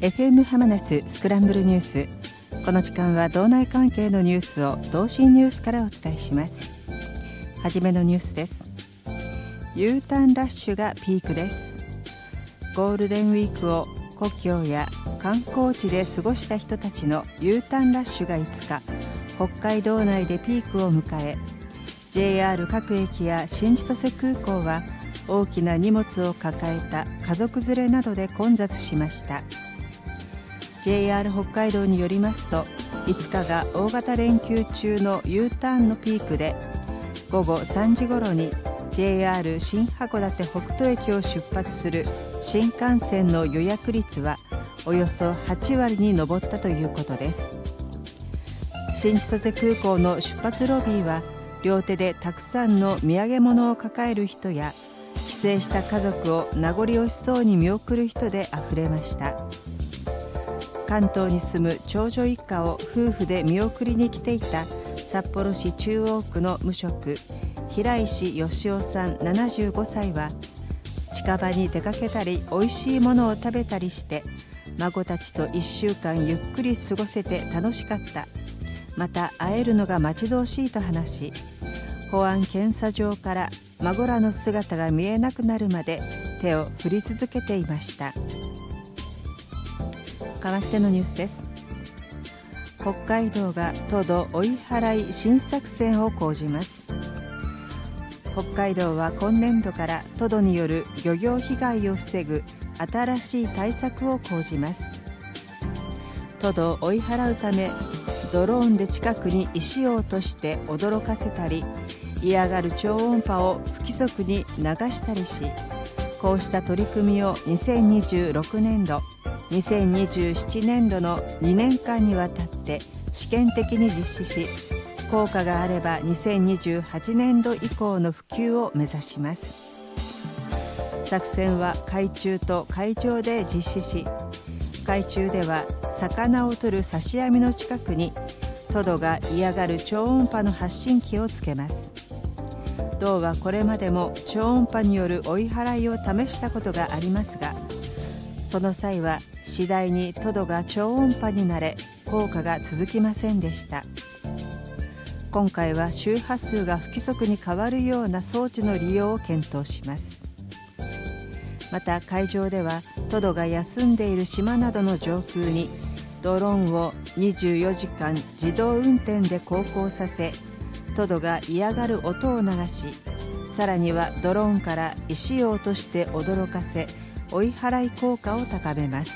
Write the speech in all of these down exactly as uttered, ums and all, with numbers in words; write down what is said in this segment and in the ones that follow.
エフエム ハマナススクランブルニュース。この時間は道内関係のニュースを同心ニュースからお伝えします。はじめのニュースです。 U ターンラッシュがピークです。ゴールデンウィークを故郷や観光地で過ごした人たちの U ターンラッシュがいつか北海道内でピークを迎え、 ジェイアール 各駅や新千歳空港は大きな荷物を抱えた家族連れなどで混雑しました。 ジェイアール 北海道によりますと、いつかが大型連休中の U ターンのピークで、ごごさんじ頃に ジェイアール 新函館北斗駅を出発する新幹線の予約率はおよそはち割に上ったということです。新千歳空港の出発ロビーは両手でたくさんの土産物を抱える人や、帰省した家族を名残惜しそうに見送る人であふれました。関東に住む長女一家を夫婦で見送りに来ていた札幌市中央区の無職平石義雄さんななじゅうごさいは、近場に出かけたりおいしいものを食べたりして孫たちといっしゅうかんゆっくり過ごせて楽しかった、また会えるのが待ち遠しいと話し、保安検査場から孫らの姿が見えなくなるまで手を振り続けていました。代わってのニュースです。北海道がトド追い払い新作戦を講じます。北海道は今年度からトドによる漁業被害を防ぐ新しい対策を講じます。トドを追い払うため、ドローンで近くに石を落として驚かせたり、嫌がる超音波を不規則に流したりし、こうした取り組みをにせんにじゅうろくねんど、にせんにじゅうななねんどのにねんかんにわたって試験的に実施し、効果があればにせんにじゅうはちねんど以降の普及を目指します。作戦は海中と海上で実施し、海中では魚を取る刺し網の近くにトドが嫌がる超音波の発信機をつけます。道はこれまでも超音波による追い払いを試したことがありますが、その際は次第にトドが超音波に慣れ、効果が続きませんでした。今回は周波数が不規則に変わるような装置の利用を検討します。また海上ではトドが休んでいる島などの上空にドローンをにじゅうよじかん自動運転で航行させ、トドが嫌がる音を流し、さらにはドローンから石を落として驚かせ、追い払い効果を高めます。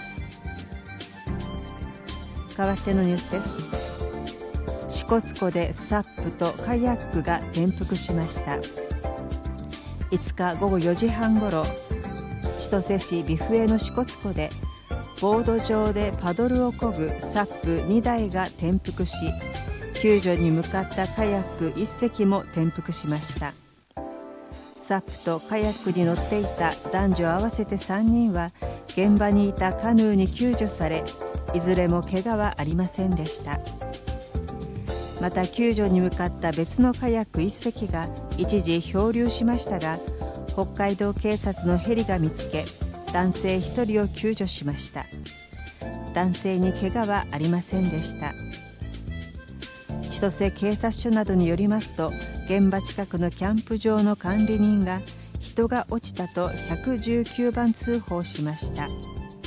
代わってのニュースです。支笏湖でサップとカヤックが転覆しました。いつかごごよじはんごろ、千歳市美孚の支笏湖でボード上でパドルを漕ぐサップにだいが転覆し、救助に向かったカヤックいっせきも転覆しました。サップとカヤックに乗っていた男女合わせてさんにんは現場にいたカヌーに救助され、いずれも怪我はありませんでした。また救助に向かった別のカヤックいっせきが一時漂流しましたが、北海道警察のヘリが見つけ、男性ひとりを救助しました。男性に怪我はありませんでした。千歳警察署などによりますと、現場近くのキャンプ場の管理人が人が落ちたとひゃくじゅうきゅうばん通報しました。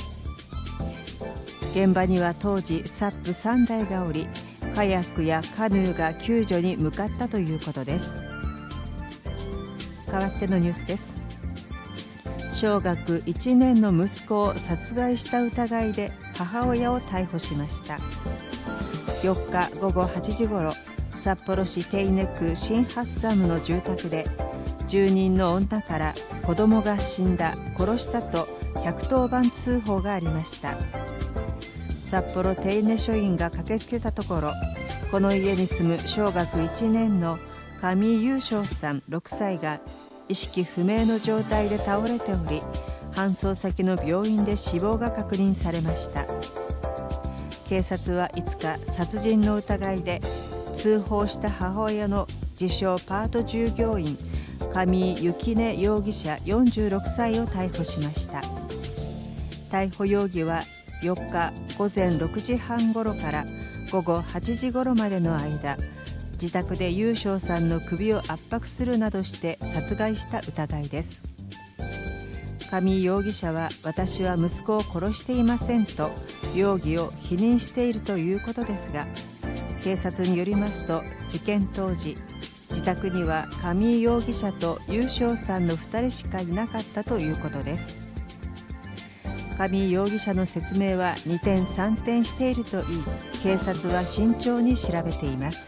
現場には当時サップさんだいがおり、カヤックやカヌーが救助に向かったということです。代わってのニュースです。小学いちねんの息子を殺害した疑いで母親を逮捕しました。よっかごごはちじごろ、札幌市手稲区新ハッサムの住宅で住人の女から子供が死んだ、殺したとひゃくとおばん通報がありました。札幌手稲署員が駆けつけたところ、この家に住む小学いちねんの上井雄翔さんろくさいが意識不明の状態で倒れており、搬送先の病院で死亡が確認されました。警察はいつか殺人の疑いで通報した母親の自称パート従業員上井幸音容疑者よんじゅうろくさいを逮捕しました。逮捕容疑はよっかごぜんろくじはんごろからごごはちじごろまでの間、自宅で優勝さんの首を圧迫するなどして殺害した疑いです。上井容疑者は、私は息子を殺していませんと容疑を否認しているということですが、警察によりますと、事件当時、自宅には上井容疑者と優勝さんのふたりしかいなかったということです。上井容疑者の説明は二転三転しているといい、警察は慎重に調べています。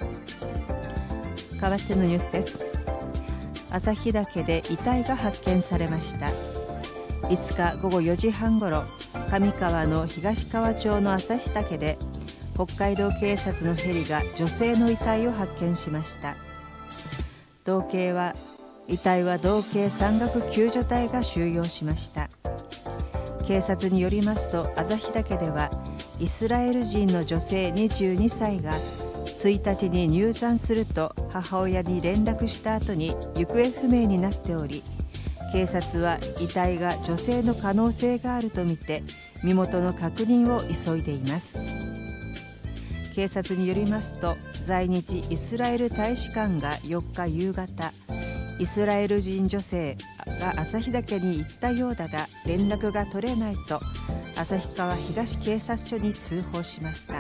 代わってのニュースです。旭岳で遺体が発見されました。いつかごごよじはんごろ、上川の東川町の旭岳で北海道警察のヘリが女性の遺体を発見しました。道警は遺体は道警山岳救助隊が収容しました。警察によりますと、旭岳ではイスラエル人の女性にじゅうにさいがついたちに入山すると母親に連絡した後に行方不明になっており、警察は遺体が女性の可能性があるとみて身元の確認を急いでいます。警察によりますと、在日イスラエル大使館がよっか夕方、イスラエル人女性が旭岳に行ったようだが連絡が取れないと旭川東警察署に通報しました。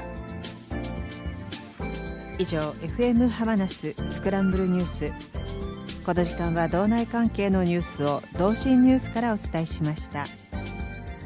以上、 エフエム ハマナススクランブルニュース。この時間は道内関係のニュースを同心ニュースからお伝えしました。